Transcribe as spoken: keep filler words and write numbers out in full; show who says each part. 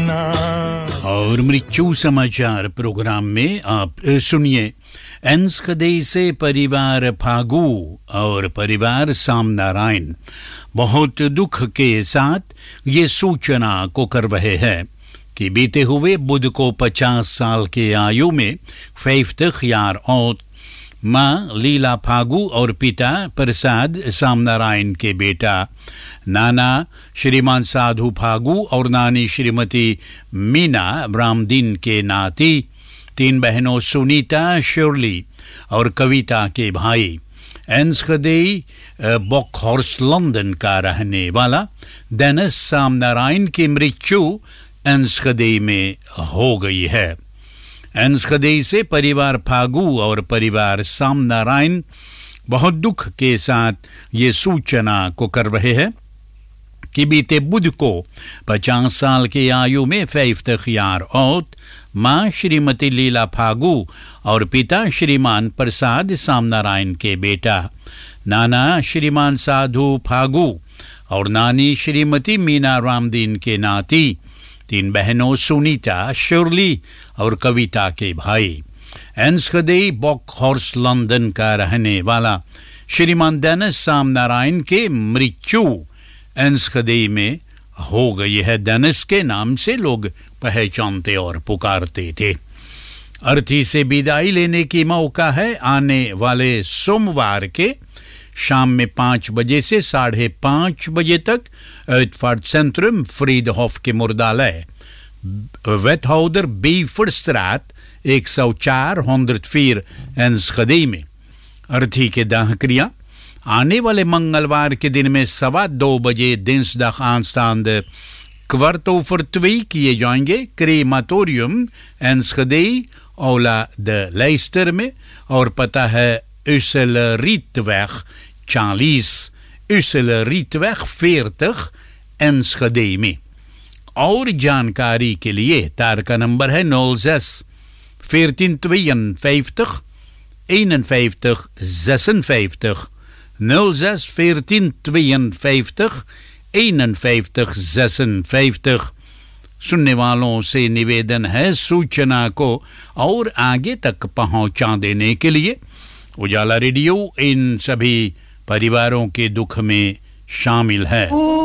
Speaker 1: जाना।
Speaker 2: और मृत्यु समाचार प्रोग्राम में आप सुनिए, एनस्कदे से परिवार फागू और परिवार सामनारायण बहुत दुख के साथ ये सूचना को कर रहे हैं कि बीते हुए बुध को पचास साल के आयु में फैफ्तख यार और माँ लीला फागू और पिता प्रसाद सामनारायण के बेटा नाना श्रीमान साधु फागू और नानी श्रीमती मीना ब्रामदीन के नाती, तीन बहनों सुनीता, शिरली और कविता के भाई एनस्कदे बॉकहॉर्स लंदन का रहने वाला डेनिस सामनारायण की मृत्यु एनस्कदे में हो गई है। एनस्कदे से परिवार फागू और परिवार सामनारायण बहुत दुख के साथ ये सूचना को कर रहे हैं कि बीते बुध को पचास साल की आयु में फैफ्तख यार औत माँ श्रीमती लीला फागू और पिता श्रीमान प्रसाद सामनारायण के बेटा नाना श्रीमान साधु फागू और नानी श्रीमती मीना रामदीन के नाती, तीन बहनों सुनीता, शिरली और कविता के भाई एनस्कदे बॉकहॉर्स लंदन का रहने वाला श्रीमान डेनिस सामनारायण के मृत्यु एनस्कदे में हो गई है। डेनिस के नाम से लोग पहचानते और पुकारते थे। अर्थी से विदाई लेने की मौका है आने वाले सोमवार के शाम में पाँच बजे से साढ़े पाँच बजे तक एटफार्ड सेंट्रम फ्रीडहोफ के मुर्दालय वेटहाउडर बीफर्स्ट्रात एक सौ चार हंड्रेड एनस्कदे में। अर्थी के दाह क्रिया आने वाले मंगलवार के दिन में सवा दो बजे दिnsdag aanstaande kwart over twee किए जाएंगे क्रेमाटोरियम एनस्कदे औला द लेस्टर में और पता है Ussel-Rietweg चालीस Ussel-Rietweg veertig एनस्कदे में। और जानकारी के लिए तार का नंबर है nul zes veertien tweeënvijftig eenenvijftig zesenvijftig nul zes veertien tweeënvijftig eenenvijftig zesenvijftig। सुनने वालों से निवेदन है सूचना को और आगे तक पहुंचा देने के लिए। उजाला रेडियो इन सभी परिवारों के दुख में शामिल है।